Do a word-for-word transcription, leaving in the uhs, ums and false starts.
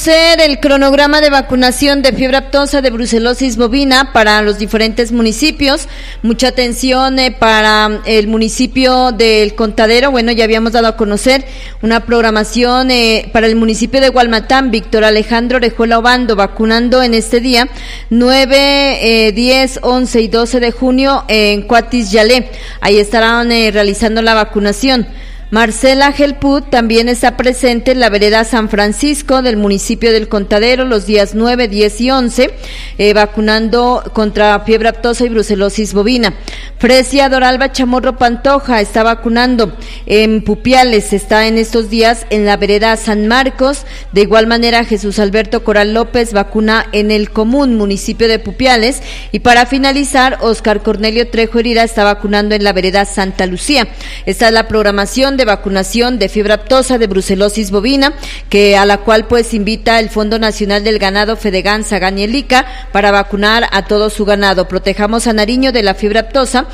El cronograma de vacunación de fiebre aftosa de brucelosis bovina para los diferentes municipios. Mucha atención eh, para el municipio del Contadero. Bueno, ya habíamos dado a conocer una programación eh, para el municipio de Gualmatán. Víctor Alejandro Orejuela Obando vacunando en este día nueve, eh, diez, once y doce de junio en Cuatis Yalé. Ahí estarán eh, realizando la vacunación. Marcela Gelput también está presente en la vereda San Francisco del municipio del Contadero los días nueve, diez y once, eh, vacunando contra fiebre aftosa y brucelosis bovina. Fresia Doralba Chamorro Pantoja está vacunando en Pupiales, está en estos días en la vereda San Marcos. De igual manera, Jesús Alberto Coral López vacuna en el Común, municipio de Pupiales. Y para finalizar, Oscar Cornelio Trejo Herida está vacunando en la vereda Santa Lucía. Esta es la programación de de vacunación de fiebre aftosa de brucelosis bovina, que a la cual pues invita el Fondo Nacional del Ganado Fedegan Sagan y Elica para vacunar a todo su ganado. Protejamos a Nariño de la fiebre aftosa